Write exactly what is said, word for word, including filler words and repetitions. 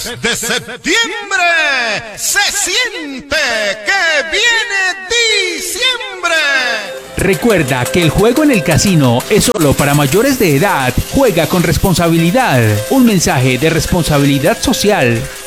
De septiembre se siente que viene diciembre. Recuerda que el juego en el casino es solo para mayores de edad. Juega con responsabilidad. Un mensaje de responsabilidad social.